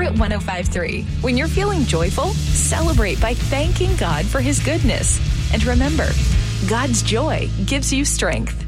Spirit 105.3. When you're feeling joyful, celebrate by thanking God for His goodness. And remember, God's joy gives you strength.